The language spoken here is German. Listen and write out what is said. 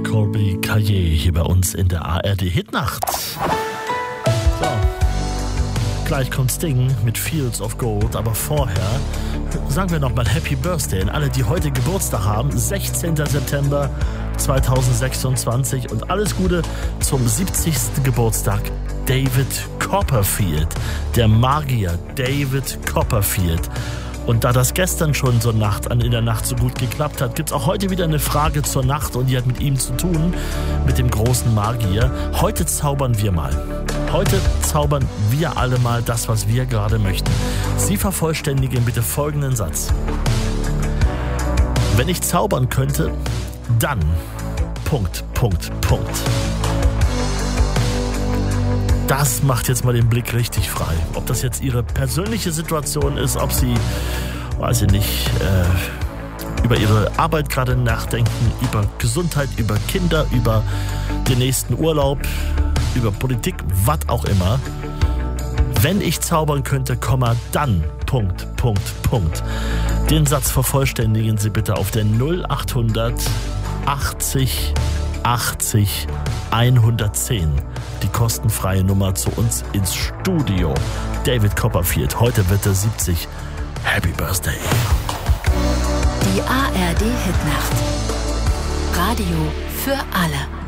Colby Caillet hier bei uns in der ARD Hitnacht. So, gleich kommt Sting mit Fields of Gold, aber vorher sagen wir nochmal Happy Birthday an alle, die heute Geburtstag haben. 16. September 2026 und alles Gute zum 70. Geburtstag David Copperfield, der Magier David Copperfield. Und da das gestern schon so in der Nacht so gut geklappt hat, gibt es auch heute wieder eine Frage zur Nacht und die hat mit ihm zu tun, mit dem großen Magier. Heute zaubern wir mal. Heute zaubern wir alle mal das, was wir gerade möchten. Sie vervollständigen bitte folgenden Satz. Wenn ich zaubern könnte, dann... ... Das macht jetzt mal den Blick richtig frei. Ob das jetzt Ihre persönliche Situation ist, ob Sie, weiß ich nicht, über Ihre Arbeit gerade nachdenken, über Gesundheit, über Kinder, über den nächsten Urlaub, über Politik, was auch immer. Wenn ich zaubern könnte, dann... ... Den Satz vervollständigen Sie bitte auf der 0800 80 80 110. Die kostenfreie Nummer zu uns ins Studio. David Copperfield, heute wird er 70. Happy Birthday. Die ARD Hitnacht. Radio für alle.